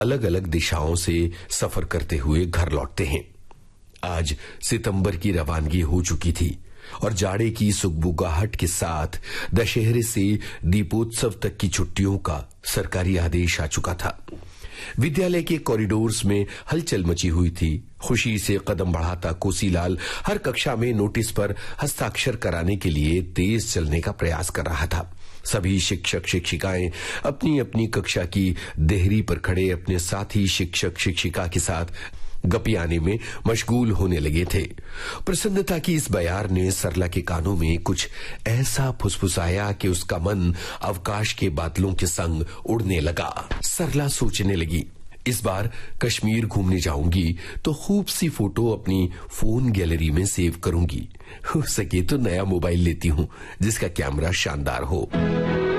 अलग अलग दिशाओं से सफर करते हुए घर लौटते हैं। आज सितंबर की रवानगी हो चुकी थी और जाड़े की सुगबुगाहट के साथ दशहरे से दीपोत्सव तक की छुट्टियों का सरकारी आदेश आ चुका था। विद्यालय के कॉरिडोर्स में हलचल मची हुई थी। खुशी से कदम बढ़ाता कोसीलाल हर कक्षा में नोटिस पर हस्ताक्षर कराने के लिए तेज चलने का प्रयास कर रहा था। सभी शिक्षक शिक्षिकाएं अपनी अपनी कक्षा की देहरी पर खड़े अपने साथी शिक्षक शिक्षिका के साथ गपियाने में मशगूल होने लगे थे। प्रसन्नता की इस बयार ने सरला के कानों में कुछ ऐसा फुसफुसाया कि उसका मन अवकाश के बादलों के संग उड़ने लगा। सरला सोचने लगी, इस बार कश्मीर घूमने जाऊंगी तो खूब सी फोटो अपनी फोन गैलरी में सेव करूंगी। हो सके तो नया मोबाइल लेती हूं जिसका कैमरा शानदार हो।